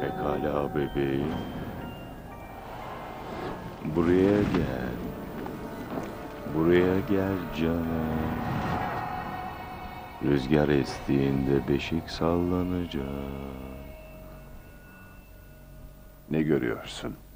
Pekala bebeğim. Buraya gel. Buraya gel canım. Rüzgar estiğinde beşik sallanacak. Ne görüyorsun?